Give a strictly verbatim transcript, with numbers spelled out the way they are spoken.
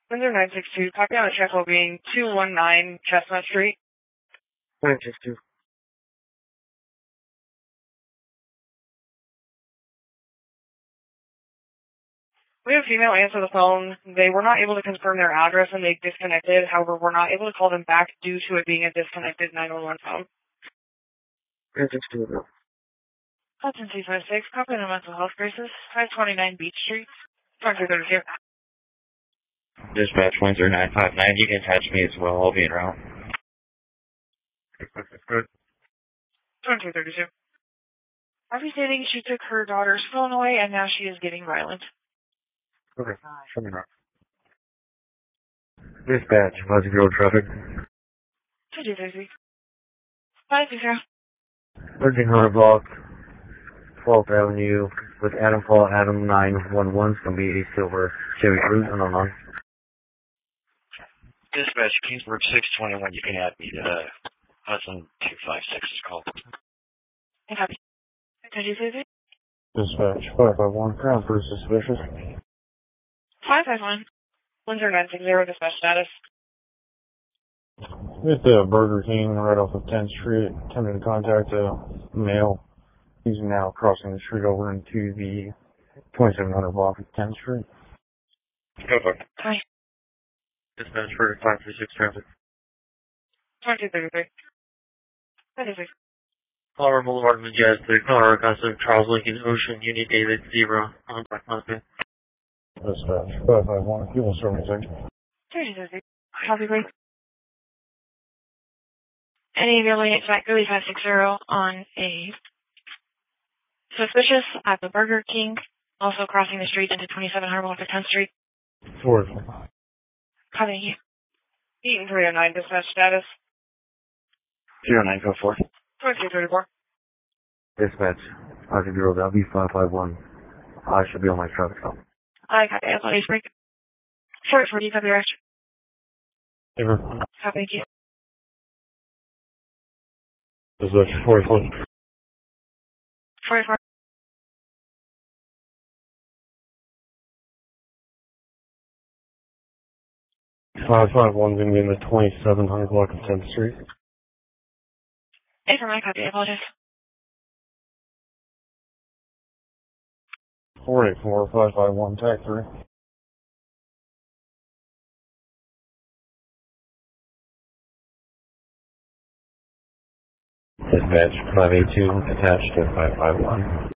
Windsor nine six two, copy on a check while being two one nine Chestnut Street. nine six two. We have a female answer the phone. They were not able to confirm their address and they disconnected. However, we're not able to call them back due to it being a disconnected nine one one phone. nine six two, no. Hudson two five six, copy on a mental health crisis, five twenty-nine Beach Street, twenty-two thirty-two. Dispatch Windsor nine five nine, you can attach me as well, I'll be en route. Good. twenty-two thirty-two. Are you stating she took her daughter's phone away and now she is getting violent? Okay, show me around. Dispatch, Fuzzy Road traffic. twenty-two thirty-three. five two zero. thirteen hundred block, twelfth Avenue, with Adam Paul, Adam nine one one, it's going to be a silver Chevy Cruze, and online. Dispatch Kingsburg six twenty-one, you can add me to uh, Hudson two five six is called. I copy. twenty-two thirty-three. Dispatch five five one, Crown Cruise suspicious. five five one. Windsor nine six zero, dispatch status. With the Burger King right off of tenth Street, attempting to contact a male. He's now crossing the street over into the twenty-seven hundred block of tenth Street. Go for it. Hi. Dispatch for five three six traffic. twenty-two thirty-three. thirty-six. Colorado Boulevard, Majestic, Colorado Custom, Charles Lincoln, Ocean, Union David, Zebra, on Black Mountain. Dispatch five five one, fuel service. thirty-two thirty-three. Copy, please. Any affiliate back really five six zero on a suspicious at the Burger King, also crossing the street into twenty-seven hundred block of tenth Street. Forward. Copy you. Eaton three oh nine, dispatch status. zero nine four four. twenty-two thirty-four. Dispatch, Ozzy Bureau W five five one. I should be on my traffic stop. I copy, that's on break. Short for you, copy your extra. Ever. Copy you. Dispatch forty-four. forty-four. five five one is going to be in the twenty-seven hundred block of tenth Street. Hey, for my copy, I apologize. four eight four, five five one, tag three. Dispatch five eight two, attached to five five one.